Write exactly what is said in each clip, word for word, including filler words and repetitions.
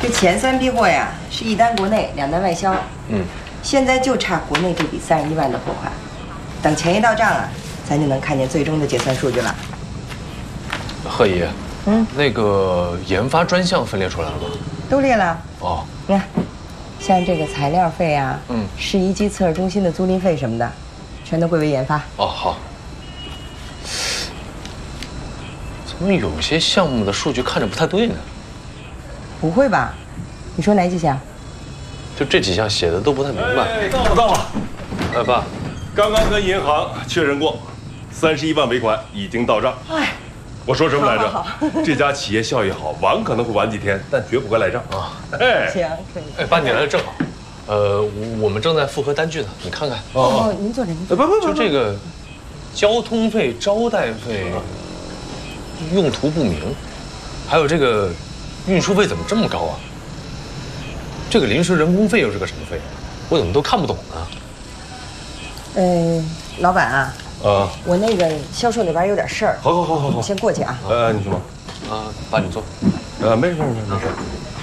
这前三批货呀，是一单国内，两单外销。 嗯， 现在就差国内这笔三十一万的货款，等钱一到账啊，咱就能看见最终的结算数据了。 贺姨， 嗯， 那个研发专项分列出来了吗？ 都列了。 哦， 你看，像这个材料费啊， 嗯， 试衣机测试中心的租赁费什么的，全都归为研发。 哦，好。怎么有些项目的数据看着不太对呢？ 不会吧？你说哪几项？ 就这几项写的都不太明白。 哎，到了到了。 哎，爸， 刚刚跟银行确认过，三十一万尾款已经到账。哎，我说什么来着？ 好好好这家企业效益好，晚可能会晚几天，但绝不会赖账啊。哎， 行，可以。 哎，爸，你来的正好。呃，我们正在复核单据呢，你看看。 哦，您坐着，您坐着。 不不不， 就这个交通费、招待费用途不明，还有这个运输费怎么这么高啊？这个临时人工费又是个什么费？我怎么都看不懂呢？ 呃，老板啊， 啊， 我那个销售那边有点事儿， 好好好好好， 我先过去啊。 呃，你说， 啊，爸，你坐。 呃，没事没事没事。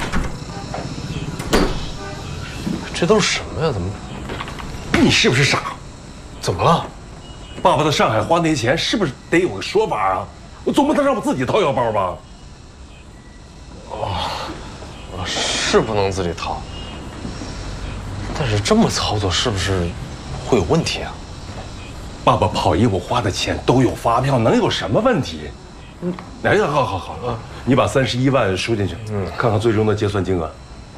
这都是什么呀？怎么？ 你是不是傻？ 怎么了？ 爸爸在上海花那些钱，是不是得有个说法啊？我总不能让我自己掏腰包吧？ 哦，是不能自己掏，但是这么操作是不是会有问题啊？ 爸爸跑业务花的钱都有发票，能有什么问题？嗯，哎呀，好好好啊，你把三十一万输进去，嗯，看看最终的结算金额。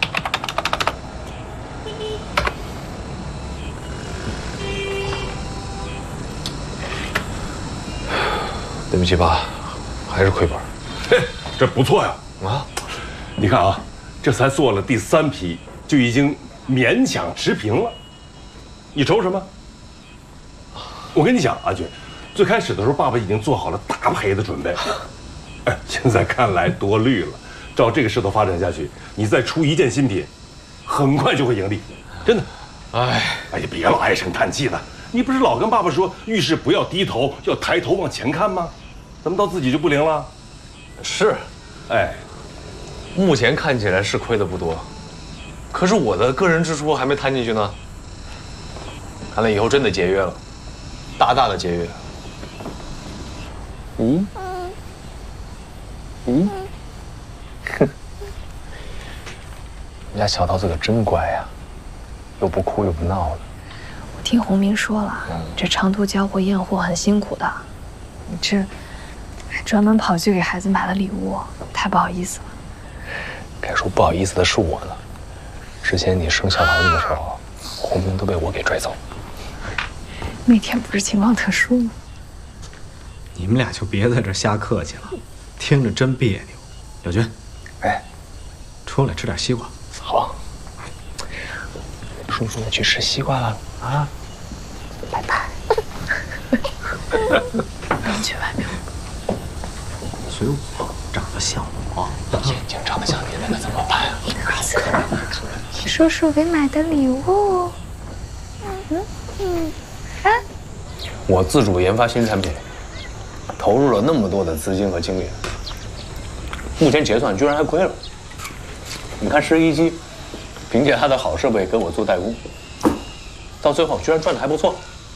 对不起，爸，还是亏本。 嘿，这不错呀！ 啊， 你看啊，这才做了第三批，就已经勉强持平了。你愁什么？我跟你讲，阿军，最开始的时候，爸爸已经做好了大赔的准备。哎，现在看来多虑了。照这个势头发展下去，你再出一件新品，很快就会盈利，真的。 哎， 哎呀，别老唉声叹气的。你不是老跟爸爸说遇事不要低头，要抬头往前看吗？怎么到自己就不灵了？ 是， 哎， 目前看起来是亏的不多，可是我的个人支出还没摊进去呢。看来以后真得节约了，大大的节约。嗯，嗯，哼，我家小桃子可真乖呀，又不哭又不闹的。 我听洪明说了，这长途交货验货很辛苦的，你这还专门跑去给孩子买了礼物，太不好意思了。 该说不好意思的是我呢。之前你生小桃子的时候，洪明都被我给拽走。 那天不是情况特殊吗？ 你们俩就别在这瞎客气了，听着真别扭。小军， 哎， 出来吃点西瓜。 好。叔叔要去吃西瓜了啊！拜拜。 你去外面。 随我，长得像我， 眼睛长得像你，那可怎么办啊？ 叔叔给买的礼物。嗯嗯，啊！ 我自主研发新产品，投入了那么多的资金和精力，目前结算居然还亏了。你看试衣机，凭借它的好设备给我做代工，到最后居然赚的还不错，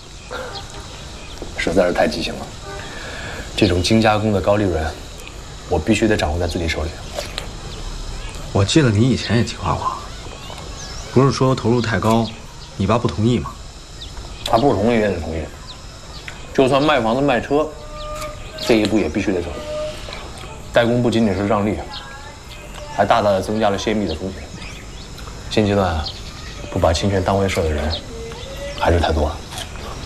实在是太畸形了。这种精加工的高利润，我必须得掌握在自己手里。 我记得你以前也计划过，不是说投入太高，你爸不同意吗？ 他不同意也得同意，就算卖房子卖车，这一步也必须得走。代工不仅仅是让利，还大大的增加了泄密的风险。现阶段不把侵权当回事的人还是太多了。